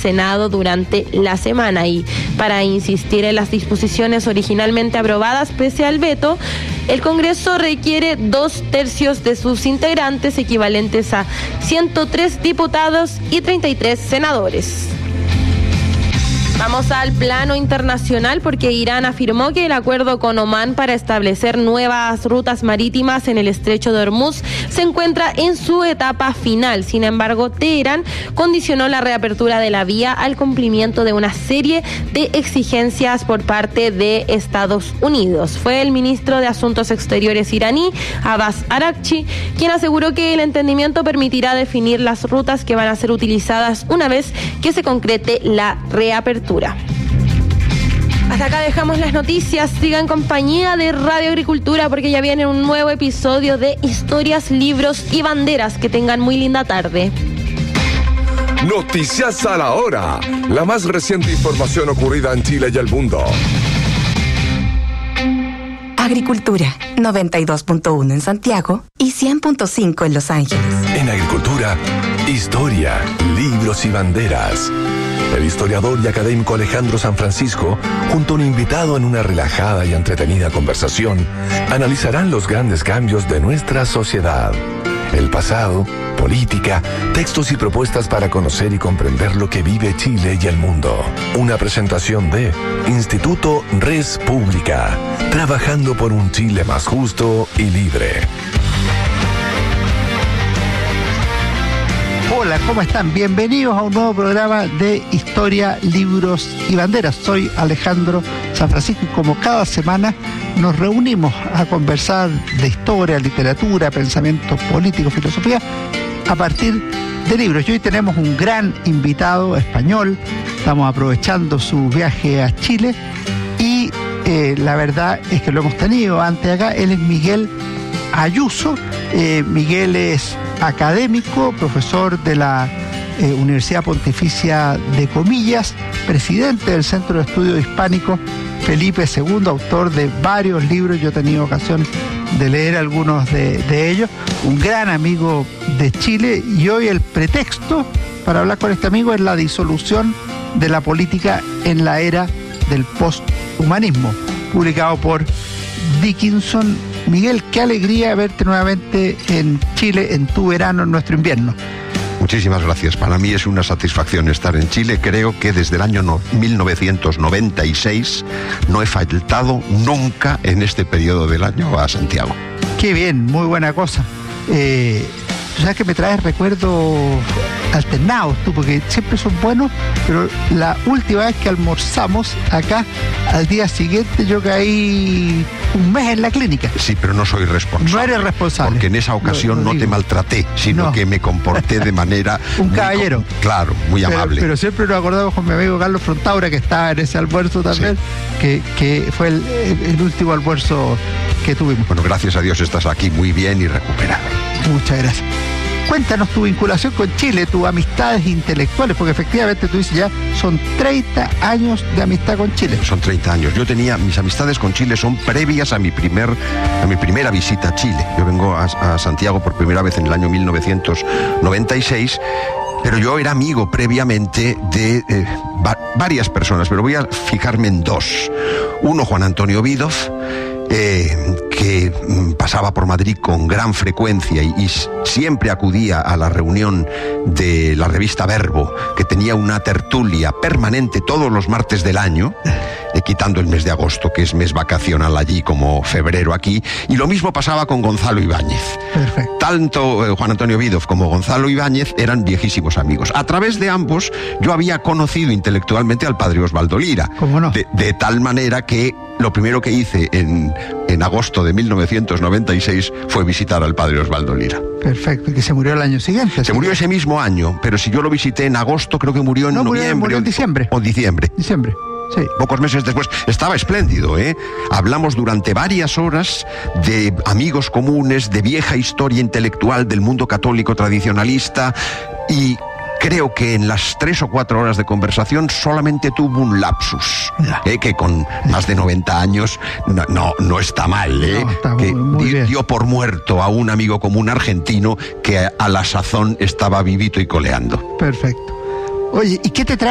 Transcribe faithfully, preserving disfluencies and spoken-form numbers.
Senado durante la semana. Y para insistir en las disposiciones originalmente aprobadas pese al veto, el Congreso requiere dos tercios de sus integrantes, equivalentes a ciento tres diputados y treinta y tres senadores. Vamos al plano internacional porque Irán afirmó que el acuerdo con Omán para establecer nuevas rutas marítimas en el estrecho de Hormuz se encuentra en su etapa final. Sin embargo, Teherán condicionó la reapertura de la vía al cumplimiento de una serie de exigencias por parte de Estados Unidos. Fue el ministro de Asuntos Exteriores iraní, Abbas Araghchi, quien aseguró que el entendimiento permitirá definir las rutas que van a ser utilizadas una vez que se concrete la reapertura. Hasta acá dejamos las noticias. Sigan en compañía de Radio Agricultura porque ya viene un nuevo episodio de Historias, Libros y Banderas. Que tengan muy linda tarde. Noticias a la hora. La más reciente información ocurrida en Chile y el mundo. Agricultura, noventa y dos punto uno en Santiago y cien punto cinco en Los Ángeles. En Agricultura, historia, libros y banderas. El historiador y académico Alejandro San Francisco, junto a un invitado en una relajada y entretenida conversación, analizarán los grandes cambios de nuestra sociedad. El pasado, política, textos y propuestas para conocer y comprender lo que vive Chile y el mundo. Una presentación de Instituto Res Pública, trabajando por un Chile más justo y libre. Hola, ¿cómo están? Bienvenidos a un nuevo programa de Historia, Libros y Banderas. Soy Alejandro San Francisco y como cada semana nos reunimos a conversar de historia, literatura, pensamiento político, filosofía, a partir de libros. Y hoy tenemos un gran invitado español, estamos aprovechando su viaje a Chile y eh, la verdad es que lo hemos tenido antes acá. Él es Miguel Ayuso. Eh, Miguel es académico, profesor de la eh, Universidad Pontificia de Comillas, presidente del Centro de Estudios Hispánicos Felipe segundo, autor de varios libros. Yo he tenido ocasión de leer algunos de, de ellos, un gran amigo de Chile, y hoy el pretexto para hablar con este amigo es la disolución de la política en la era del posthumanismo, publicado por Dickinson. Miguel, qué alegría verte nuevamente en Chile, en tu verano, en nuestro invierno. Muchísimas gracias. Para mí es una satisfacción estar en Chile. Creo que desde el año no, mil novecientos noventa y seis no he faltado nunca en este periodo del año a Santiago. Qué bien, muy buena cosa. Eh, tú sabes que me traes recuerdos alternados tú, porque siempre son buenos, pero la última vez que almorzamos acá, al día siguiente yo caí un mes en la clínica. Sí, pero no soy responsable. No eres responsable. Porque en esa ocasión no, no te maltraté, sino no. que me comporté de manera... un caballero. Com- claro, muy pero, amable. Pero siempre nos acordamos con mi amigo Carlos Frontaura, que estaba en ese almuerzo también, sí. que, que fue el, el, el último almuerzo que tuvimos. Bueno, gracias a Dios estás aquí muy bien y recuperado. Muchas gracias. Cuéntanos tu vinculación con Chile, tus amistades intelectuales, porque efectivamente tú dices ya son treinta años de amistad con Chile. Son treinta años. Yo tenía, mis amistades con Chile son previas a mi primer, a mi primera visita a Chile. Yo vengo a, a Santiago por primera vez en el año mil novecientos noventa y seis, pero yo era amigo previamente de eh, va, varias personas, pero voy a fijarme en dos. Uno, Juan Antonio Vidoff, Eh, que pasaba por Madrid con gran frecuencia y, y siempre acudía a la reunión de la revista Verbo, que tenía una tertulia permanente todos los martes del año, eh, quitando el mes de agosto, que es mes vacacional allí como febrero aquí, y lo mismo pasaba con Gonzalo Ibáñez. Perfecto. Tanto eh, Juan Antonio Vidoff como Gonzalo Ibáñez eran viejísimos amigos. A través de ambos yo había conocido intelectualmente al padre Osvaldo Lira. ¿Cómo no? De, de tal manera que lo primero que hice en, en agosto de mil novecientos noventa y seis fue visitar al padre Osvaldo Lira. Perfecto, y que se murió el año siguiente. Se murió ese mismo año, pero si yo lo visité en agosto, creo que murió en no, noviembre. Murió en diciembre. O diciembre. Diciembre, sí. Pocos meses después. Estaba espléndido, ¿eh? Hablamos durante varias horas de amigos comunes, de vieja historia intelectual del mundo católico tradicionalista, y creo que en las tres o cuatro horas de conversación solamente tuvo un lapsus, ¿eh? Que con más de noventa años no, no, no está mal, ¿eh? No, está que muy, muy di, bien. dio por muerto a un amigo común argentino que a la sazón estaba vivito y coleando. Perfecto. Oye, ¿y qué te trae